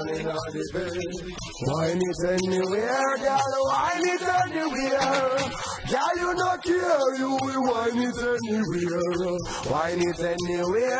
in all the bed. Wine it anywhere, girl, wine it anywhere. Girl, you not care, you will wine it anywhere. Wine it anywhere.